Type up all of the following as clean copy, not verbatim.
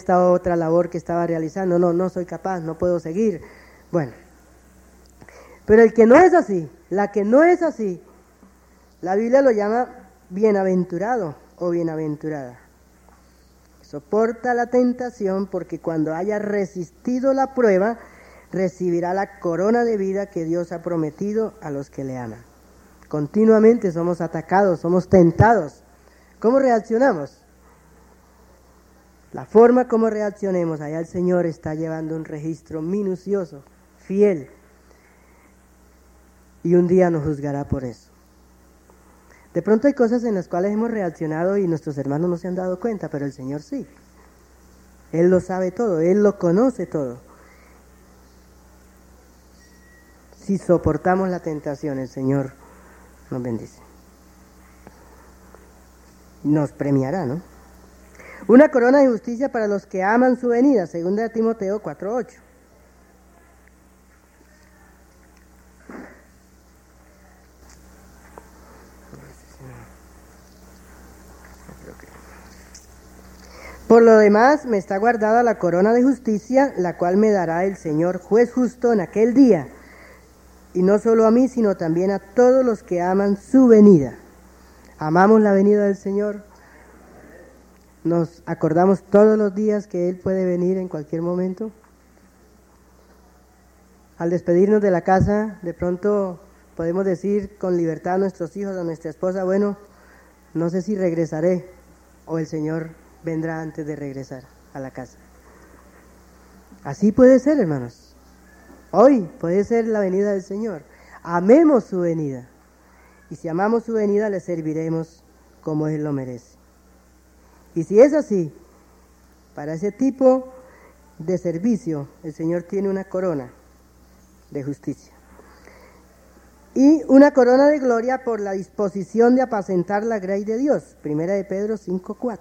esta otra labor que estaba realizando, no soy capaz, no puedo seguir. Bueno, pero el que no es así, la que no es así, la Biblia lo llama bienaventurado o bienaventurada. Soporta la tentación porque cuando haya resistido la prueba, recibirá la corona de vida que Dios ha prometido a los que le aman. Continuamente somos atacados, somos tentados. ¿Cómo reaccionamos? La forma como reaccionemos, allá el Señor está llevando un registro minucioso, fiel, y un día nos juzgará por eso. De pronto hay cosas en las cuales hemos reaccionado y nuestros hermanos no se han dado cuenta, pero el Señor sí. Él lo sabe todo, Él lo conoce todo. Si soportamos la tentación, el Señor nos bendice. Nos premiará, ¿no? Una corona de justicia para los que aman su venida, 2 Timoteo 4:8. Por lo demás, me está guardada la corona de justicia, la cual me dará el Señor juez justo en aquel día, y no solo a mí, sino también a todos los que aman su venida. ¿Amamos la venida del Señor? ¿Nos acordamos todos los días que Él puede venir en cualquier momento? Al despedirnos de la casa, de pronto podemos decir con libertad a nuestros hijos, a nuestra esposa, bueno, no sé si regresaré, o el Señor vendrá antes de regresar a la casa. Así puede ser, hermanos. Hoy puede ser la venida del Señor. Amemos su venida. Y si amamos su venida, le serviremos como Él lo merece. Y si es así, para ese tipo de servicio, el Señor tiene una corona de justicia. Y una corona de gloria por la disposición de apacentar la grey de Dios. 1 de Pedro 5:4.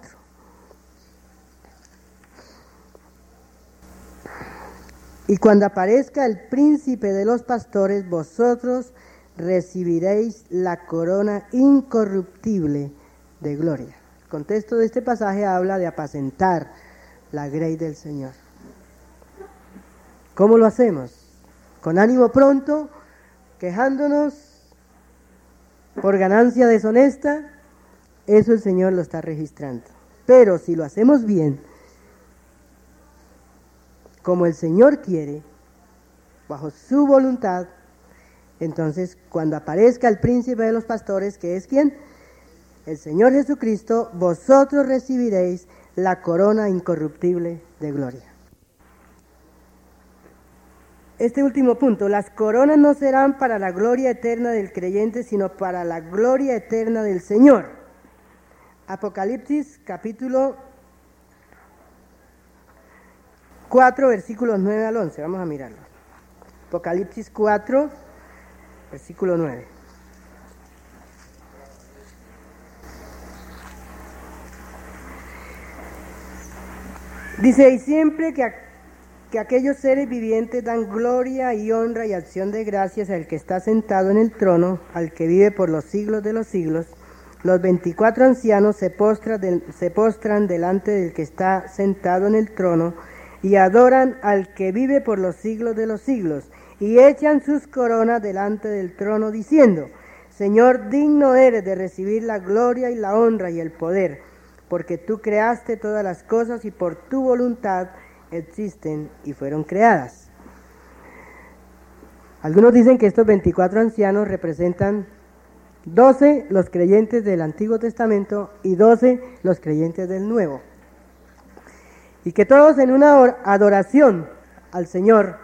Y cuando aparezca el príncipe de los pastores, vosotros recibiréis la corona incorruptible de gloria. El contexto de este pasaje habla de apacentar la grey del Señor. ¿Cómo lo hacemos? ¿Con ánimo pronto? ¿Quejándonos por ganancia deshonesta? Eso el Señor lo está registrando. Pero si lo hacemos bien, como el Señor quiere, bajo su voluntad, entonces cuando aparezca el príncipe de los pastores, que es ¿quién? El Señor Jesucristo, vosotros recibiréis la corona incorruptible de gloria. Este último punto, las coronas no serán para la gloria eterna del creyente, sino para la gloria eterna del Señor. Apocalipsis capítulo 4, versículos 9 al 11, vamos a mirarlo. Apocalipsis 4, versículo 9. Dice, y siempre que aquellos seres vivientes dan gloria y honra y acción de gracias al que está sentado en el trono, al que vive por los siglos de los siglos, los 24 ancianos se postran delante del que está sentado en el trono, y adoran al que vive por los siglos de los siglos, y echan sus coronas delante del trono, diciendo, Señor, digno eres de recibir la gloria y la honra y el poder, porque tú creaste todas las cosas y por tu voluntad existen y fueron creadas. Algunos dicen que estos 24 ancianos representan 12 los creyentes del Antiguo Testamento y 12 los creyentes del Nuevo. Y que todos en una adoración al Señor,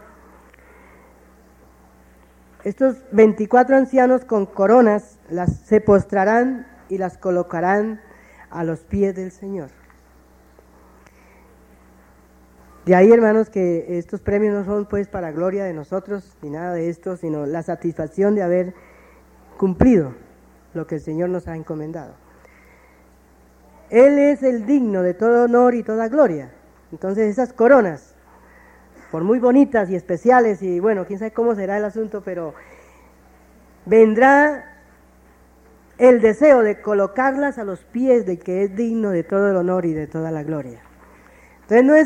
estos 24 ancianos con coronas se postrarán y las colocarán a los pies del Señor. De ahí, hermanos, que estos premios no son pues para gloria de nosotros ni nada de esto, sino la satisfacción de haber cumplido lo que el Señor nos ha encomendado. Él es el digno de todo honor y toda gloria. Entonces esas coronas, por muy bonitas y especiales, y bueno, quién sabe cómo será el asunto, pero vendrá el deseo de colocarlas a los pies del que es digno de todo el honor y de toda la gloria. Entonces no es